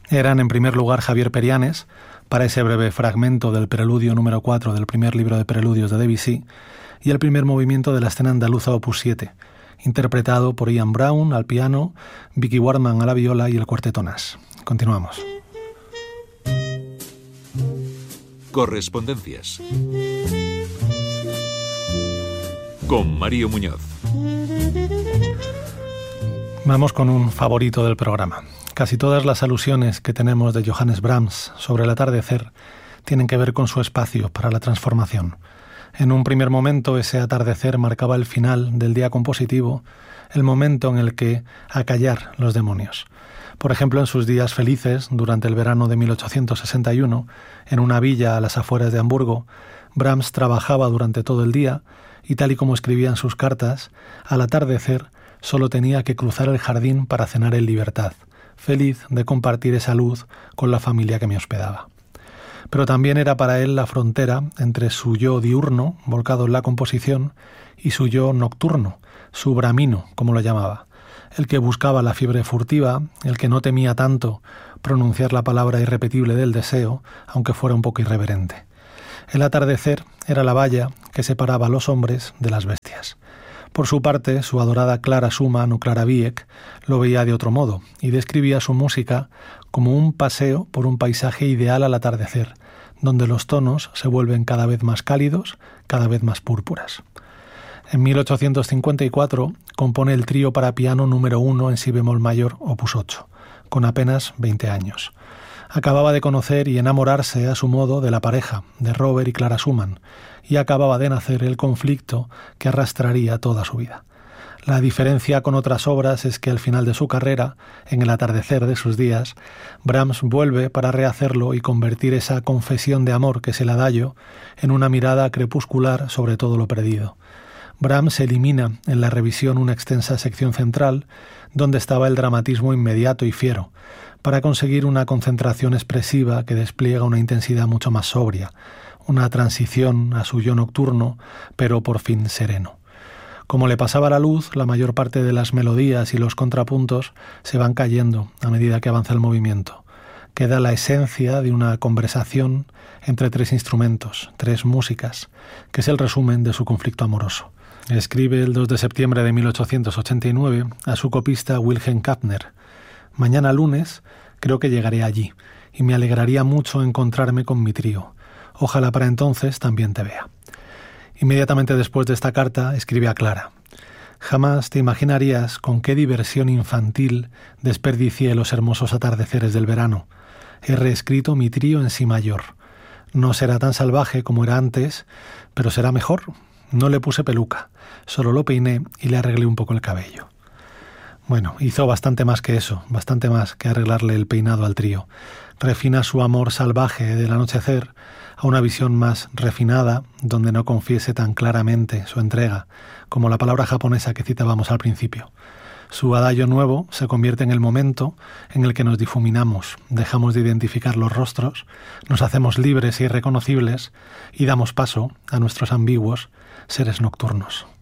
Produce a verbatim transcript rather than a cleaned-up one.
Eran, en primer lugar, Javier Perianes, para ese breve fragmento del preludio número cuatro del primer libro de preludios de Debussy, y el primer movimiento de la escena andaluza opus siete, interpretado por Ian Brown al piano, Vicky Wardman a la viola y el cuarteto Nash. Continuamos. Correspondencias. Con Mario Muñoz. Vamos con un favorito del programa. Casi todas las alusiones que tenemos de Johannes Brahms sobre el atardecer tienen que ver con su espacio para la transformación. En un primer momento, ese atardecer marcaba el final del día compositivo, el momento en el que acallar los demonios. Por ejemplo, en sus días felices, durante el verano de mil ochocientos sesenta y uno, en una villa a las afueras de Hamburgo, Brahms trabajaba durante todo el día y, tal y como escribía en sus cartas, al atardecer solo tenía que cruzar el jardín para cenar en libertad, feliz de compartir esa luz con la familia que me hospedaba. Pero también era para él la frontera entre su yo diurno, volcado en la composición, y su yo nocturno, su bramino, como lo llamaba, el que buscaba la fiebre furtiva, el que no temía tanto pronunciar la palabra irrepetible del deseo, aunque fuera un poco irreverente. El atardecer era la valla que separaba a los hombres de las bestias. Por su parte, su adorada Clara Schumann o Clara Wieck lo veía de otro modo y describía su música como un paseo por un paisaje ideal al atardecer, donde los tonos se vuelven cada vez más cálidos, cada vez más púrpuras. En mil ochocientos cincuenta y cuatro compone el trío para piano número uno en si bemol mayor, opus ocho, con apenas veinte años. Acababa de conocer y enamorarse a su modo de la pareja, de Robert y Clara Schumann, y acababa de nacer el conflicto que arrastraría toda su vida. La diferencia con otras obras es que al final de su carrera, en el atardecer de sus días, Brahms vuelve para rehacerlo y convertir esa confesión de amor que es el adagio en una mirada crepuscular sobre todo lo perdido. Brahms elimina en la revisión una extensa sección central donde estaba el dramatismo inmediato y fiero, para conseguir una concentración expresiva que despliega una intensidad mucho más sobria, una transición a su yo nocturno, pero por fin sereno. Como le pasaba la luz, la mayor parte de las melodías y los contrapuntos se van cayendo a medida que avanza el movimiento. Queda la esencia de una conversación entre tres instrumentos, tres músicas, que es el resumen de su conflicto amoroso. Escribe el dos de septiembre de mil ochocientos ochenta y nueve a su copista Wilhelm Kapner: «Mañana lunes creo que llegaré allí y me alegraría mucho encontrarme con mi trío. Ojalá para entonces también te vea». Inmediatamente después de esta carta escribe a Clara: «Jamás te imaginarías con qué diversión infantil desperdicié los hermosos atardeceres del verano. He reescrito mi trío en si mayor. No será tan salvaje como era antes, pero será mejor. No le puse peluca, solo lo peiné y le arreglé un poco el cabello». Bueno, hizo bastante más que eso, bastante más que arreglarle el peinado al trío. Refina su amor salvaje del anochecer a una visión más refinada, donde no confiese tan claramente su entrega, como la palabra japonesa que citábamos al principio. Su adagio nuevo se convierte en el momento en el que nos difuminamos, dejamos de identificar los rostros, nos hacemos libres e irreconocibles y damos paso a nuestros ambiguos seres nocturnos.